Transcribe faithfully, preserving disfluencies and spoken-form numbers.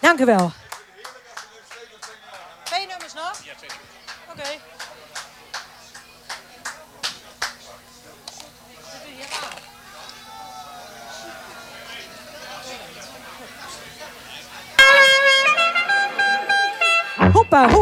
Dank u wel. Twee nummers nog? Ja, twee nummers. Oké. Okay. Hoppa, hoppa.